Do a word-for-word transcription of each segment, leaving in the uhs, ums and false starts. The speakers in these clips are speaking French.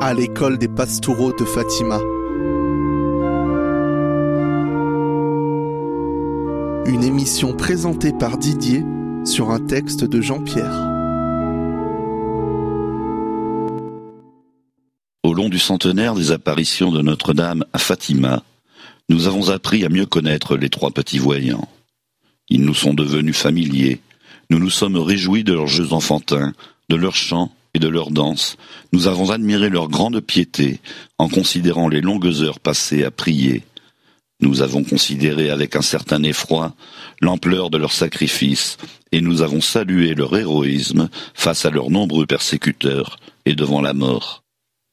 à l'école des Pastoureaux de Fatima. Une émission présentée par Didier sur un texte de Jean-Pierre. Au long du centenaire des apparitions de Notre-Dame à Fatima, nous avons appris à mieux connaître les trois petits voyants. Ils nous sont devenus familiers. Nous nous sommes réjouis de leurs jeux enfantins, de leurs chants et de leurs danses. Nous avons admiré leur grande piété en considérant les longues heures passées à prier. Nous avons considéré avec un certain effroi l'ampleur de leurs sacrifices et nous avons salué leur héroïsme face à leurs nombreux persécuteurs et devant la mort.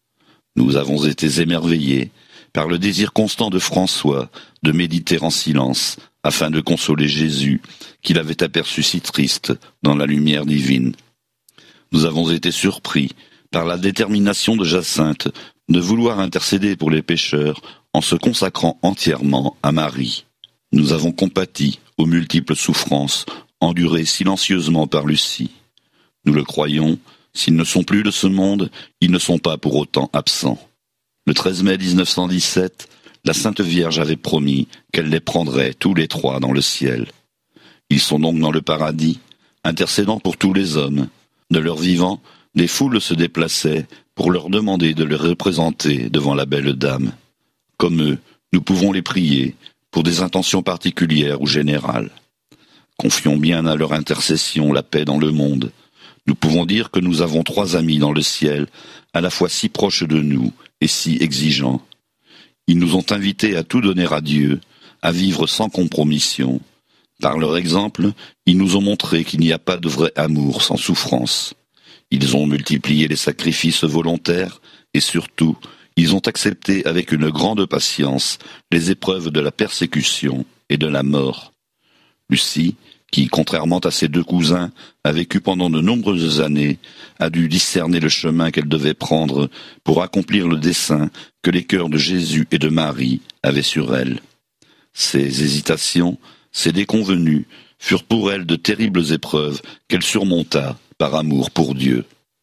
Nous avons été émerveillés par le désir constant de François de méditer en silence afin de consoler Jésus qu'il avait aperçu si triste dans la lumière divine. Nous avons été surpris par la détermination de Jacinthe de vouloir intercéder pour les pécheurs en se consacrant entièrement à Marie. Nous avons compati aux multiples souffrances endurées silencieusement par Lucie. Nous le croyons, s'ils ne sont plus de ce monde, ils ne sont pas pour autant absents. Le treize mai mille neuf cent dix-sept, la Sainte Vierge avait promis qu'elle les prendrait tous les trois dans le ciel. Ils sont donc dans le paradis, intercédant pour tous les hommes. De leur vivant, des foules se déplaçaient pour leur demander de les représenter devant la belle dame. Comme eux, nous pouvons les prier pour des intentions particulières ou générales. Confions bien à leur intercession la paix dans le monde. Nous pouvons dire que nous avons trois amis dans le ciel, à la fois si proches de nous et si exigeants. Ils nous ont invités à tout donner à Dieu, à vivre sans compromission. Par leur exemple, ils nous ont montré qu'il n'y a pas de vrai amour sans souffrance. Ils ont multiplié les sacrifices volontaires et surtout, ils ont accepté avec une grande patience les épreuves de la persécution et de la mort. Lucie, qui, contrairement à ses deux cousins, a vécu pendant de nombreuses années, a dû discerner le chemin qu'elle devait prendre pour accomplir le dessein que les cœurs de Jésus et de Marie avaient sur elle. Ces hésitations, ces déconvenues, furent pour elle de terribles épreuves qu'elle surmonta par amour pour Dieu.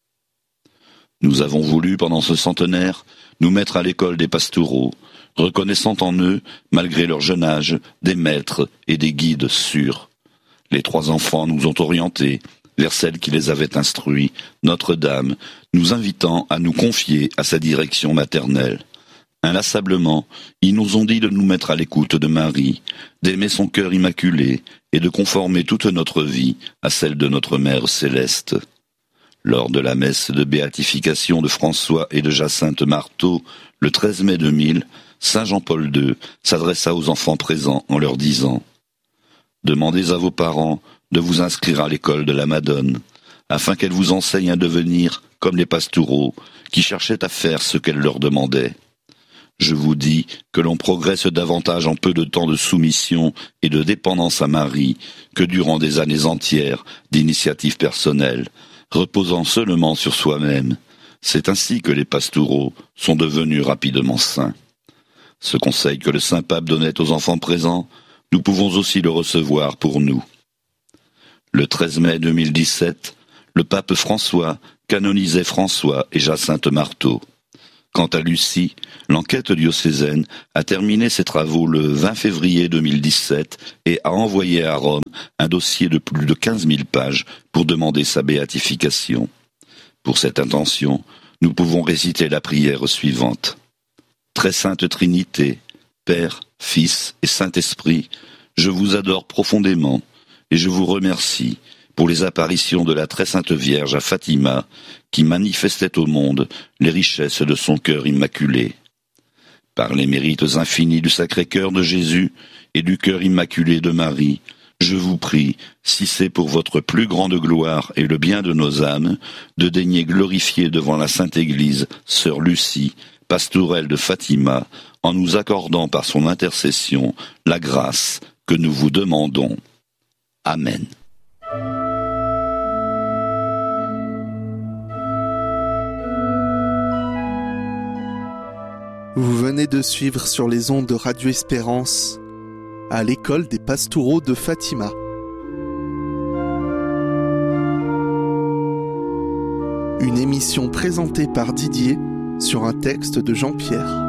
Nous avons voulu, pendant ce centenaire, nous mettre à l'école des Pastoureaux, reconnaissant en eux, malgré leur jeune âge, des maîtres et des guides sûrs. Les trois enfants nous ont orientés vers celle qui les avait instruits, Notre-Dame, nous invitant à nous confier à sa direction maternelle. Inlassablement, ils nous ont dit de nous mettre à l'écoute de Marie, d'aimer son cœur immaculé et de conformer toute notre vie à celle de notre Mère céleste. Lors de la messe de béatification de François et de Jacinthe Marteau, le treize mai deux mille, Saint Jean-Paul deux s'adressa aux enfants présents en leur disant « Demandez à vos parents de vous inscrire à l'école de la Madone, afin qu'elle vous enseigne à devenir comme les Pastoureaux, qui cherchaient à faire ce qu'elle leur demandait. Je vous dis que l'on progresse davantage en peu de temps de soumission et de dépendance à Marie que durant des années entières d'initiative personnelle, reposant seulement sur soi-même. C'est ainsi que les Pastoureaux sont devenus rapidement saints. Ce conseil que le Saint-Pape donnait aux enfants présents, nous pouvons aussi le recevoir pour nous. Le treize mai deux mille dix-sept, le pape François canonisait François et Jacinthe Marteau. Quant à Lucie, l'enquête diocésaine a terminé ses travaux le vingt février deux mille dix-sept et a envoyé à Rome un dossier de plus de quinze mille pages pour demander sa béatification. Pour cette intention, nous pouvons réciter la prière suivante. Très sainte Trinité, Père, Fils et Saint-Esprit, je vous adore profondément et je vous remercie pour les apparitions de la très sainte Vierge à Fatima, qui manifestait au monde les richesses de son cœur immaculé. Par les mérites infinis du Sacré-Cœur de Jésus et du cœur immaculé de Marie, je vous prie, si c'est pour votre plus grande gloire et le bien de nos âmes, de daigner glorifier devant la Sainte Église sœur Lucie, pastourelle de Fatima, en nous accordant par son intercession la grâce que nous vous demandons. Amen. Vous venez de suivre sur les ondes de Radio Espérance à l'école des Pastoureaux de Fatima. Une émission présentée par Didier sur un texte de Jean-Pierre.